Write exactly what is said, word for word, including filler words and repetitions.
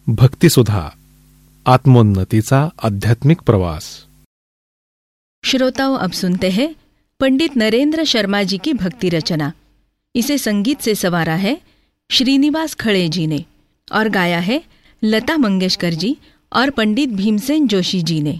भक्तिसुधा, आत्मोन्नतीचा आध्यात्मिक प्रवास। श्रोताओं, अब सुनते हैं पंडित नरेंद्र शर्मा जी की भक्ति रचना। इसे संगीत से संवारा है श्रीनिवास खड़े जी ने और गाया है लता मंगेशकर जी और पंडित भीमसेन जोशी जी ने।